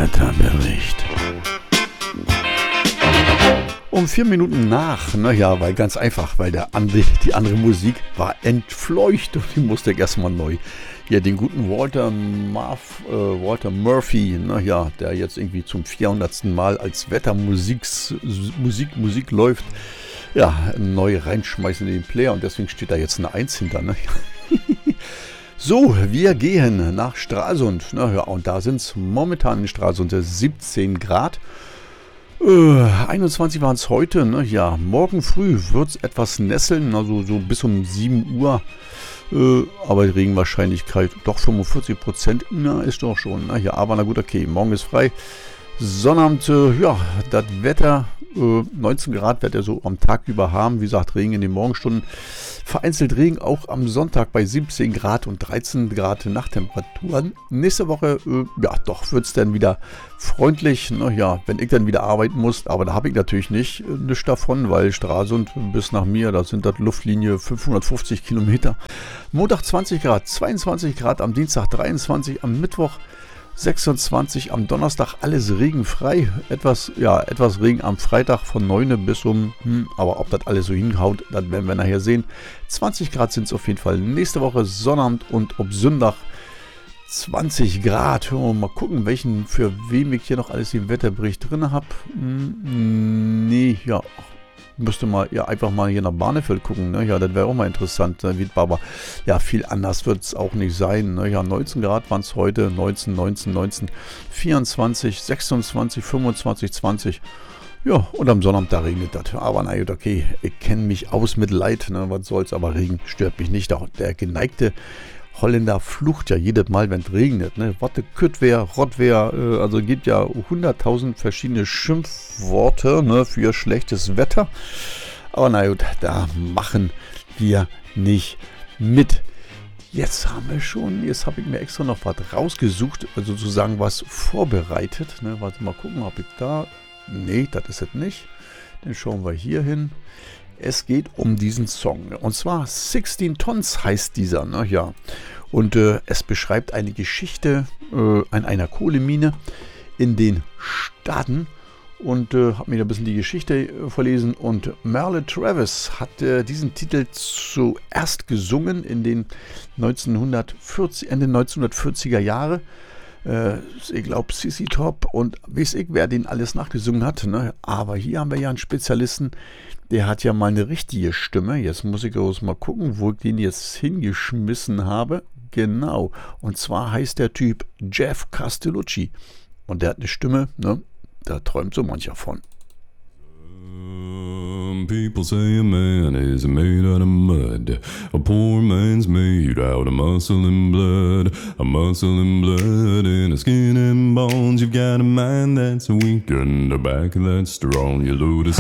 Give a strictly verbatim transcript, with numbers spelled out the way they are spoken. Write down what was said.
Wetterbericht. Um vier Minuten nach, naja, weil ganz einfach, weil der andere, die andere Musik war entfleucht und die musste ich erstmal neu. Ja, den guten Walter, Marf, äh, Walter Murphy, naja, der jetzt irgendwie zum vierhundertsten Mal als Wettermusik Musik, Musik läuft, ja, neu reinschmeißen in den Player und deswegen steht da jetzt eine Eins hinter, ne? So, wir gehen nach Stralsund. Na ja, und da sind es momentan in Stralsund siebzehn Grad. Äh, einundzwanzig waren es heute. Ne? Ja, morgen früh wird es etwas nesseln, also so bis um sieben Uhr. Äh, aber die Regenwahrscheinlichkeit doch fünfundvierzig Prozent. Na, ist doch schon. Na ja, aber na gut, okay. Morgen ist frei. Sonnabend, äh, ja, das Wetter, äh, neunzehn Grad wird er so am Tag über haben. Wie gesagt, Regen in den Morgenstunden. Vereinzelt Regen auch am Sonntag bei siebzehn Grad und dreizehn Grad Nachttemperaturen. Nächste Woche, äh, ja, doch wird es dann wieder freundlich. Naja, wenn ich dann wieder arbeiten muss, aber da habe ich natürlich nicht äh, nichts davon, weil Stralsund bis nach mir, da sind das Luftlinie fünfhundertfünfzig Kilometer. Montag zwanzig Grad, zweiundzwanzig Grad, am Dienstag dreiundzwanzig, am Mittwoch sechsundzwanzig, am Donnerstag alles regenfrei, etwas, ja, etwas Regen am Freitag von neun bis um, hm, aber ob das alles so hinhaut, das werden wir nachher sehen. zwanzig Grad sind es auf jeden Fall nächste Woche Sonnabend und ob Sonntag zwanzig Grad. Hören wir mal gucken, welchen, für wen ich hier noch alles im Wetterbericht drin habe. Hm, nee, ja, müsste mal, ja, einfach mal hier nach Barneveld gucken, ne? Ja, das wäre auch mal interessant, ne? Aber ja, viel anders wird es auch nicht sein, ne? Ja, neunzehn Grad waren es heute, neunzehn, neunzehn, neunzehn, vierundzwanzig, sechsundzwanzig, fünfundzwanzig, zwanzig. Ja, und am Sonnabend, da regnet das. Aber na gut, okay, ich kenne mich aus mit Leid, ne? Was soll's, aber Regen stört mich nicht. Der geneigte Holländer flucht ja jedes Mal, wenn es regnet. Ne? Watte, Küttwehr, Rottwehr, äh, also es gibt ja hunderttausend verschiedene Schimpfworte, ne, für schlechtes Wetter. Aber na gut, da machen wir nicht mit. Jetzt haben wir schon, jetzt habe ich mir extra noch was rausgesucht, also sozusagen was vorbereitet. Ne? Warte mal gucken, ob ich da... Nee, das ist es nicht. Dann schauen wir hier hin. Es geht um diesen Song. Und zwar sechzehn Tons heißt dieser. Ne? Ja. Und äh, es beschreibt eine Geschichte äh, an einer Kohlemine in den Staaten. Und äh, habe mir da ein bisschen die Geschichte äh, verlesen. Und Merle Travis hat äh, diesen Titel zuerst gesungen in den neunzehnhundertvierzig, Ende neunzehnhundertvierziger Jahre. Äh, ich glaube, Sissy Top und weiß ich, wer den alles nachgesungen hat. Ne? Aber hier haben wir ja einen Spezialisten, der hat ja mal eine richtige Stimme. Jetzt muss ich bloß mal gucken, wo ich den jetzt hingeschmissen habe. Genau. Und zwar heißt der Typ Jeff Castellucci. Und der hat eine Stimme, ne? Da träumt so mancher von. Some people say a man is made out of mud. A poor man's made out of muscle and blood. A muscle and blood and a skin and bones. You've got a mind that's weak and a back that's strong. You load a